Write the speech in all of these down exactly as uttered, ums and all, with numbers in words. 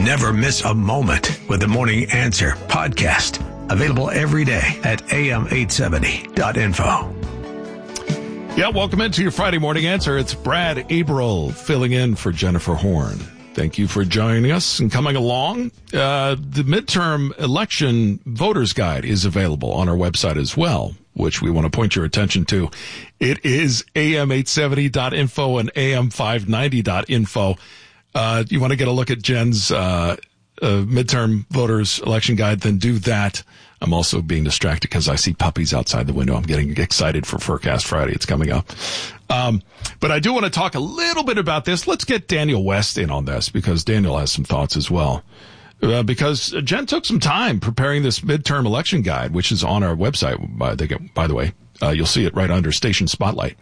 Never miss a moment with the Morning Answer podcast. Available every day at A M eight seventy dot info. Yeah, welcome into your Friday Morning Answer. It's Brad Abril filling in for Jennifer Horn. Thank you for joining us and coming along. Uh, the midterm election voters guide is available on our website as well, which we want to point your attention to. It is A M eight seventy dot info and A M five ninety dot info. Uh, you want to get a look at Jen's uh, uh, midterm voters election guide, then do that. I'm also being distracted because I see puppies outside the window. I'm getting excited for Furcast Friday. It's coming up. Um, but I do want to talk a little bit about this. Let's get Daniel West in on this because Daniel has some thoughts as well. Uh, because Jen took some time preparing this midterm election guide, which is on our website, by the, by the way. Uh, you'll see it right under Station Spotlight.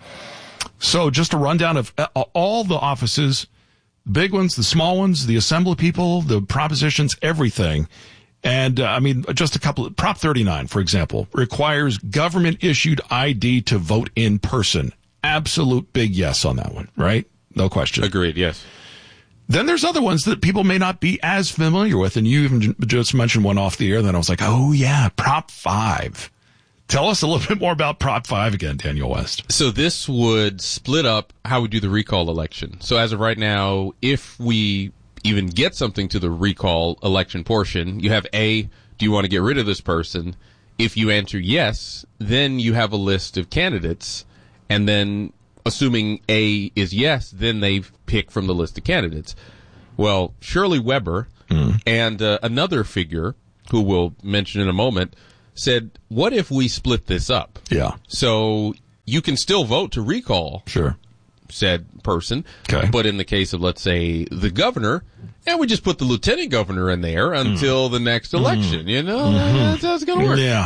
So just a rundown of uh, all the offices, the big ones, the small ones, the assembly people, the propositions, everything. And, uh, I mean, just a couple of, Prop thirty-nine, for example, requires government-issued I D to vote in person. Absolute big yes on that one, right? No question. Agreed, yes. Then there's other ones that people may not be as familiar with, and you even just mentioned one off the air, and then I was like, oh, yeah, Prop five. Tell us a little bit more about Prop five again, Daniel West. So this would split up how we do the recall election. So as of right now, if we even get something to the recall election portion, you have A, do you want to get rid of this person? If you answer yes, then you have a list of candidates, and then assuming A is yes, then they pick from the list of candidates. Well, Shirley Weber mm. and uh, another figure, who we'll mention in a moment, said, what if we split this up? Yeah. So you can still vote to recall sure. said person, okay. But in the case of, let's say, the governor, and we just put the lieutenant governor in there until mm. the next election. Mm. You know, mm-hmm. that's how it's going to work. Yeah,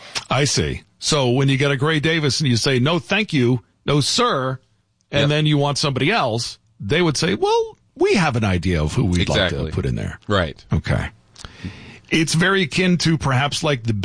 I see. So when you get a Gray Davis and you say, no, thank you, no, sir, and yep. then you want somebody else, they would say, well, we have an idea of who we'd exactly. like to put in there. Right. Okay. It's very akin to perhaps like the